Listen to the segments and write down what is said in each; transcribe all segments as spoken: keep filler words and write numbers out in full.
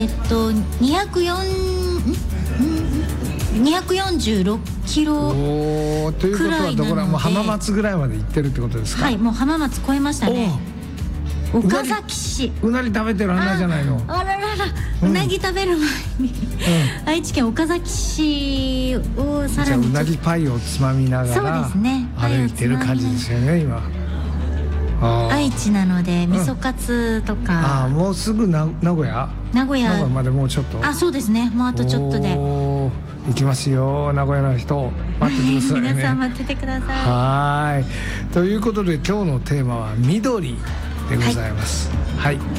えっとにひゃくよんにひゃくよんじゅうろくキロおーということはどこらもう浜松ぐらいまで行ってるってことですか？ はい、もう浜松越えましたね。岡崎市、 うなぎ食べてるあんなじゃないの。 あららら、うなぎ食べる前に、うん、愛知県岡崎市をさらにじゃあうなぎパイをつまみながら、そうですね、歩いてる感じですよね今。 愛知なので味噌カツとか、うん、 ああもうすぐな名古屋名古屋名古屋までもうちょっと。 あ、そうですね、もうあとちょっとで行きますよ、名古屋の人待ってくださいね皆さん待っててください。 はい、ということで今日のテーマは緑でございます。はい、はい、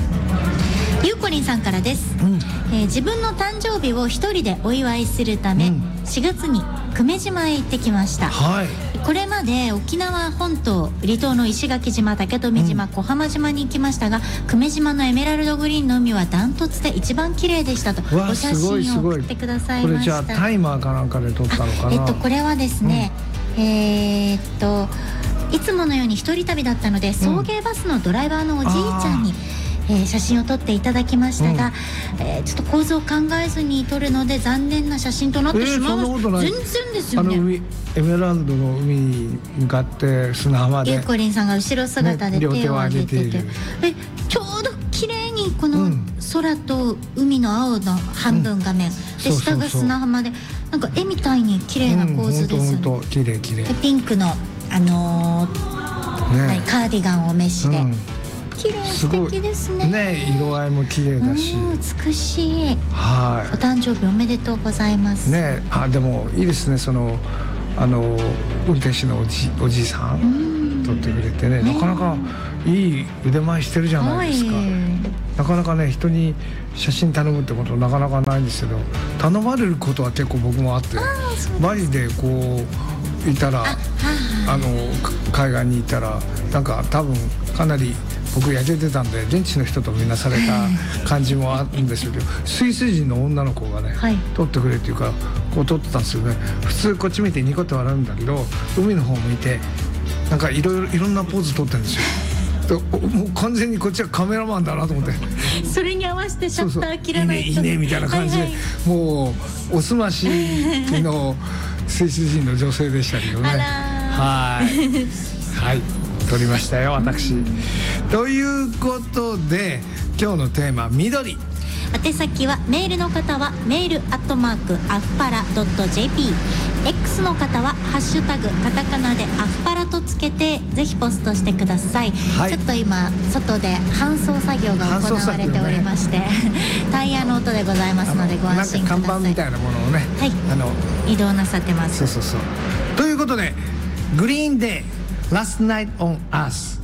ゆうこりんさんからです、うんえー、自分の誕生日を一人でお祝いするため、うん、しがつに久米島へ行ってきました。はい、これまで沖縄本島離島の石垣島、竹富島、うん、小浜島に行きましたが、久米島のエメラルドグリーンの海はダントツで一番綺麗でしたとお写真を送ってくださいました。 これじゃあタイマーかなんかで撮ったのかな。 えっとこれはですね、うん、えー、っといつものように一人旅だったので、送迎バスのドライバーのおじいちゃんに、うん、えー、写真を撮っていただきましたが、うん、えー、ちょっと構造を考えずに撮るので残念な写真となってしまいます。えー、全然ですよね。 あの海エメラルドの海に向かって砂浜でゆうこりんさんが後ろ姿で手を挙げてて、ね、えちょうど綺麗にこの空と海の青の半分画面、うん、で下が砂浜でなんか絵みたいに綺麗な構図ですよね。 本当綺麗綺麗。 でピンクのあのーね、カーディガンを召して、うん、綺麗素敵ですね。 ね、色合いも綺麗だし、 美しい。 はい。 お誕生日おめでとうございます。 ね、あでもいいですね、そのあの運転手のおじおじいさん撮ってくれてね、なかなかいい腕前してるじゃないですか。なかなかね人に写真頼むってことなかなかないんですけど、頼まれることは結構僕もあって、マジでこういたらあの海岸にいたらなんか多分かなり僕焼けてたんで現地の人とみなされた感じもあるんですけどスイス人の女の子がね、はい、撮ってくれっていうかこう撮ってたんですよね。普通こっち見てニコって笑うんだけど海の方向いてなんかいろいろいろんなポーズ撮ってるんですよ。もう完全にこっちはカメラマンだなと思ってそれに合わせてシャッター切らないといいねいいねみたいな感じで、はいはい、もうおすましのスイス人の女性でしたけどね。はいはい撮りましたよ私、うん、ということで今日のテーマ緑。 宛先はメールの方はメールアットマークアフパラドット ジェーピー、 X の方はハッシュタグカタカナでアフパラとつけてぜひポストしてください、はい、ちょっと今外で搬送作業が行われておりまして、ね、タイヤの音でございますのでご安心ください。 なんか看板みたいなものをね、 はい、あの移動なさってます。 そうそうそう。ということでグリーンデー Last Night on Earth